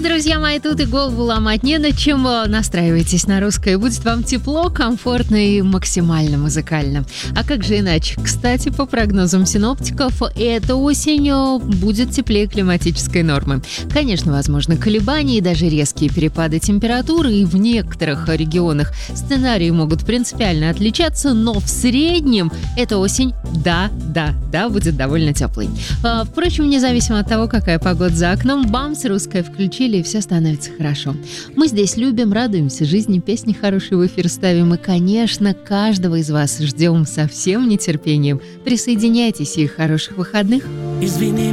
друзья мои, тут и голову ломать не над чем. Настраивайтесь на русское, будет вам тепло, комфортно и максимально музыкально. А как же иначе? Кстати, по прогнозам синоптиков, этой осенью будет теплее климатической нормы. Конечно, возможны колебания и даже резкие перепады температуры, и в некоторых регионах сценарии могут принципиально отличаться, но в среднем эта осень, да, будет довольно теплой. Впрочем, независимо от того, какая погода за окном, бамс, русское включили, и все становится хорошо. Мы здесь любим, радуемся жизни, песни хорошие в эфир ставим, и, конечно, каждого из вас ждем со всем нетерпением. Присоединяйтесь, и хороших выходных. Извини